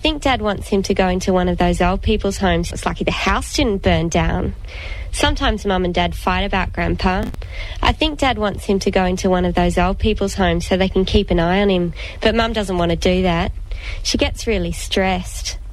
think Dad wants him to go into one of those old people's homes. It's lucky the house didn't burn down. Sometimes Mum and Dad fight about Grandpa. I think Dad wants him to go into one of those old people's homes so they can keep an eye on him, but Mum doesn't want to do that. She gets really stressed.